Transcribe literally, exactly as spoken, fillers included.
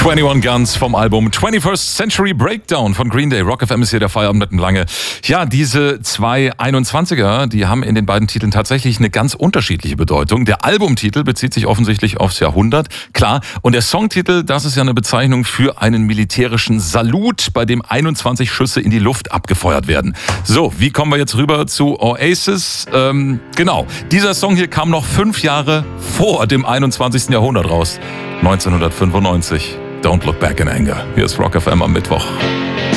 einundzwanzig Guns vom Album twenty-first Century Breakdown von Green Day. Rock F M ist hier der Feierabend mit dem Lange. Ja, diese zwei einundzwanziger, die haben in den beiden Titeln tatsächlich eine ganz unterschiedliche Bedeutung. Der Albumtitel bezieht sich offensichtlich aufs Jahrhundert, klar. Und der Songtitel, das ist ja eine Bezeichnung für einen militärischen Salut, bei dem einundzwanzig Schüsse in die Luft abgefeuert werden. So, wie kommen wir jetzt rüber zu Oasis? Ähm, genau, dieser Song hier kam noch fünf Jahre vor dem einundzwanzigsten Jahrhundert raus. neunzehnhundertfünfundneunzig. Don't Look Back in Anger. Hier ist Rock F M am Mittwoch.